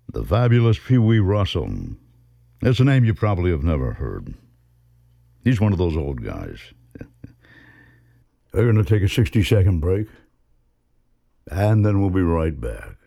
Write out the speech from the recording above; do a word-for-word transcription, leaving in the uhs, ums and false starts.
The fabulous Pee Wee Russell. It's a name you probably have never heard. He's one of those old guys. We're going to take a sixty-second break, and then we'll be right back.